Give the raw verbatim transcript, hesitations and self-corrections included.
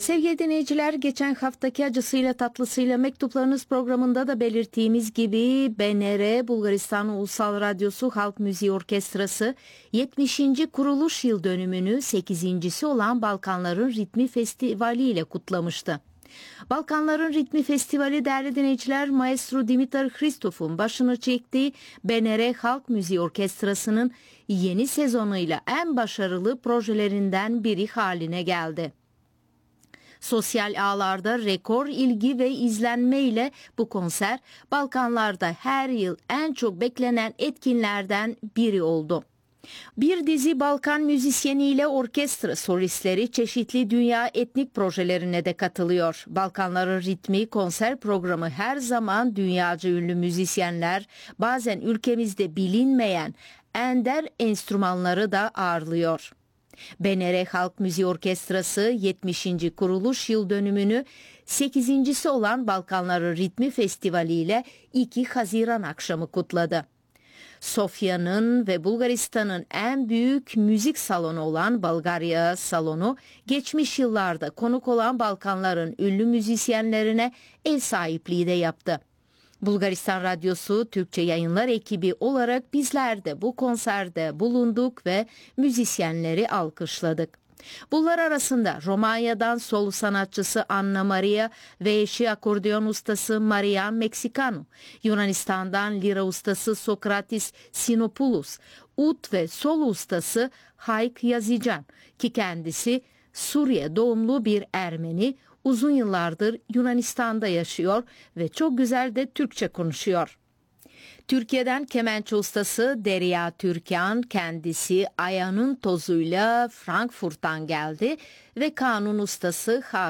Sevgili dinleyiciler, geçen haftaki acısıyla tatlısıyla mektuplarınız programında da belirttiğimiz gibi B N R Bulgaristan Ulusal Radyosu Halk Müziği Orkestrası yetmişinci kuruluş yıl dönümünü sekizincisi olan Balkanların Ritmi Festivali ile kutlamıştı. Balkanların Ritmi Festivali değerli dinleyiciler, Maestro Dimitar Hristof'un başını çektiği B N R Halk Müziği Orkestrası'nın yeni sezonuyla en başarılı projelerinden biri haline geldi. Sosyal ağlarda rekor ilgi ve izlenme ile bu konser Balkanlarda her yıl en çok beklenen etkinlerden biri oldu. Bir dizi Balkan müzisyeniyle orkestra solistleri çeşitli dünya etnik projelerine de katılıyor. Balkanların Ritmi konser programı her zaman dünyaca ünlü müzisyenler, bazen ülkemizde bilinmeyen ender enstrümanları da ağırlıyor. B N R Halk Müziği Orkestrası yetmişinci kuruluş yıl dönümünü sekizincisi olan Balkanların Ritmi Festivali ile iki Haziran akşamı kutladı. Sofya'nın ve Bulgaristan'ın en büyük müzik salonu olan Bulgaria Salonu, geçmiş yıllarda konuk olan Balkanların ünlü müzisyenlerine ev sahipliği de yaptı. Bulgaristan Radyosu Türkçe Yayınlar ekibi olarak bizler de bu konserde bulunduk ve müzisyenleri alkışladık. Bunlar arasında Romanya'dan solo sanatçısı Anna Maria ve eşi akordeon ustası Maria Mexicanu, Yunanistan'dan lira ustası Sokratis Sinopoulos, ut ve solo ustası Hayk Yazican ki kendisi Suriye doğumlu bir Ermeni, uzun yıllardır Yunanistan'da yaşıyor ve çok güzel de Türkçe konuşuyor. Türkiye'den kemençe ustası Derya Türkan, kendisi ayağının tozuyla Frankfurt'tan geldi ve kanun ustası Hakan